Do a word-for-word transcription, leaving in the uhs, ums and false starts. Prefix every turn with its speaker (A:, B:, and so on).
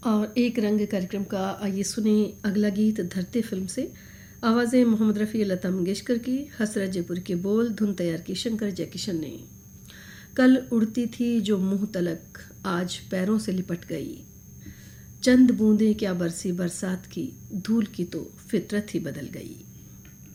A: और एक रंग कार्यक्रम का आइए सुने अगला गीत धरती फिल्म से। आवाज़ें मोहम्मद रफ़ी, लता मंगेशकर की, हसरत जयपुरी के बोल, धुन तैयार की शंकर जयकिशन ने। कल उड़ती थी जो मुंह तलक, आज पैरों से लिपट गई। चंद बूंदें क्या बरसी बरसात की, धूल की तो फितरत ही बदल गई।